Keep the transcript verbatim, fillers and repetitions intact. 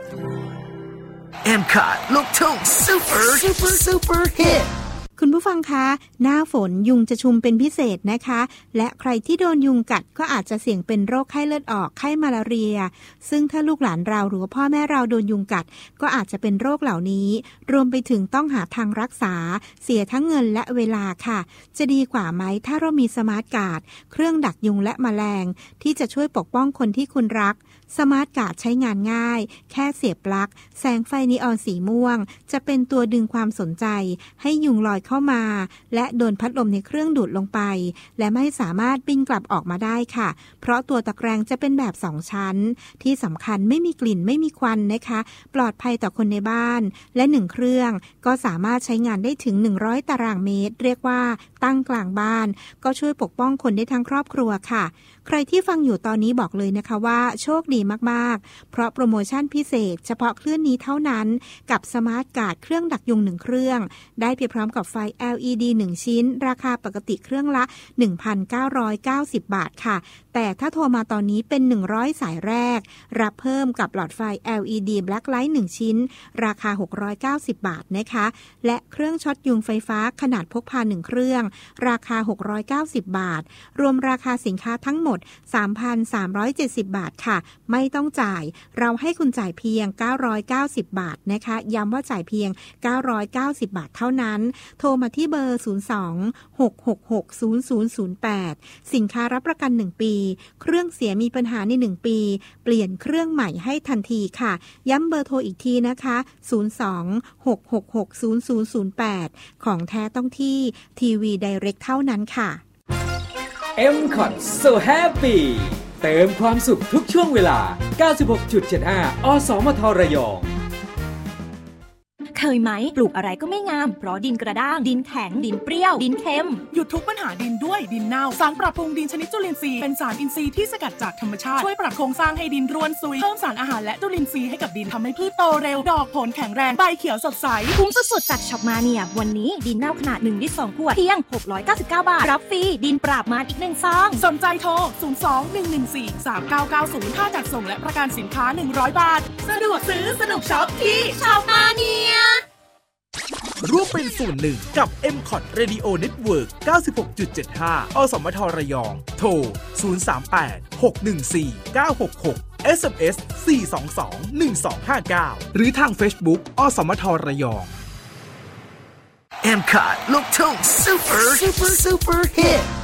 เอ็ม คอท ลูกทุ่งซูเปอร์ซูเปอร์ซูเปอร์ฮิตคุณผู้ฟังคะหน้าฝนยุงจะชุมเป็นพิเศษนะคะและใครที่โดนยุงกัดก็อาจจะเสี่ยงเป็นโรคไข้เลือดออกไข้มาลาเรียซึ่งถ้าลูกหลานเราหรือว่าพ่อแม่เราโดนยุงกัดก็อาจจะเป็นโรคเหล่านี้รวมไปถึงต้องหาทางรักษาเสียทั้งเงินและเวลาค่ะจะดีกว่าไหมถ้าเรามีสมาร์ทการ์ดเครื่องดักยุงและแมลงที่จะช่วยปกป้องคนที่คุณรักสมาร์ทการ์ดใช้งานง่ายแค่เสียบปลั๊กแสงไฟนีออนสีม่วงจะเป็นตัวดึงความสนใจให้ยุงลอยเข้ามาและโดนพัดลมในเครื่องดูดลงไปและไม่สามารถบินกลับออกมาได้ค่ะเพราะตัวตะแกรงจะเป็นแบบสองชั้นที่สำคัญไม่มีกลิ่นไม่มีควันนะคะปลอดภัยต่อคนในบ้านและหนึ่งเครื่องก็สามารถใช้งานได้ถึงหนึ่งร้อยตารางเมตรเรียกว่าตั้งกลางบ้านก็ช่วยปกป้องคนได้ทั้งครอบครัวค่ะใครที่ฟังอยู่ตอนนี้บอกเลยนะคะว่าโชคดีมากๆเพราะโปรโมชั่นพิเศษเฉพาะเครื่องนี้เท่านั้นกับสมาร์ทการ์ดเครื่องดักยุงหนึ่งเครื่องได้ไปพร้อมกับไฟ แอล อี ดี หนึ่งชิ้นราคาปกติเครื่องละ หนึ่งพันเก้าร้อยเก้าสิบ บาทค่ะแต่ถ้าโทรมาตอนนี้เป็นหนึ่งร้อยสายแรกรับเพิ่มกับหลอดไฟ แอล อี ดี Blacklight หนึ่งชิ้นราคาหกร้อยเก้าสิบบาทนะคะและเครื่องช็อตยุงไฟฟ้าขนาดพกพาหนึ่งเครื่องราคาหกร้อยเก้าสิบบาทรวมราคาสินค้าทั้งหมด สามพันสามร้อยเจ็ดสิบ บาทค่ะไม่ต้องจ่ายเราให้คุณจ่ายเพียงเก้าร้อยเก้าสิบบาทนะคะย้ำว่าจ่ายเพียงเก้าร้อยเก้าสิบบาทเท่านั้นโทรมาที่เบอร์ศูนย์ สอง หก หก หก ศูนย์ ศูนย์ ศูนย์ แปดสินค้ารับประกันหนึ่งปีเครื่องเสียมีปัญหาในหนึ่งปีเปลี่ยนเครื่องใหม่ให้ทันทีค่ะย้ำเบอร์โทรอีกทีนะคะศูนย์ สอง หก หก หก ศูนย์ ศูนย์ ศูนย์ แปดของแท้ต้องที่ทีวีไดเรกเท่านั้นค่ะเอ็ม คอท So Happy เติมความสุขทุกช่วงเวลา เก้าสิบหกจุดเจ็ดห้า อสมทระยองเคยไหมปลูกอะไรก็ไม่งามเพราะดินกระด้างดินแข็งดินเปรี้ยวดินเค็มหยุดทุกปัญหาดินด้วยดินเน่าสารปรับปรุงดินชนิดจุลินทรีย์เป็นสารอินทรีย์ที่สกัดจากธรรมชาติช่วยปรับโครงสร้างให้ดินร่วนซุยเพิ่มสารอาหารและจุลินทรีย์ให้กับดินทำให้พืชโตเร็วดอกผลแข็งแรงใบเขียวสดใสคุ้มสุดๆจากช็อปมาเนียวันนี้ดินเน่าขนาดหนึ่งลิตรสองขวดเพียงหกร้อยเก้าสิบเก้าบาทรับฟรีดินปราบมารอีกหนึ่งซองสนใจโทรศูนย์ สอง หนึ่ง หนึ่ง สี่ สาม เก้า เก้า ศูนย์ ค่าจัดส่งและประกันสินค้าหนึ่งร้อยบาทสะดวกซื้อสนุกช็อปที่ช็อปมาเนียร่วมเป็นส่วนหนึ่งกับ เอ็ม คอท Radio Network เก้าสิบหกจุดเจ็ดห้า อสมทระยองโทรศูนย์ สาม แปด หก หนึ่ง สี่ เก้า หก หก เอส เอ็ม เอส สี่ สอง สอง หนึ่ง สอง ห้า เก้าหรือทาง Facebook อสมทระยอง เอ็ม คอท ลูกทุ่งซูเปอร์ซูเปอร์ซูเปอร์ฮิต